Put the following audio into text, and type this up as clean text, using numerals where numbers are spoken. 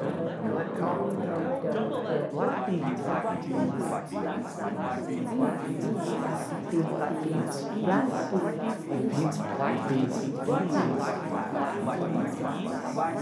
Black beans, black beans, black beans, black beans, black beans, black beans, yes, black beans, black beans, black beans, black beans, black beans, black beans,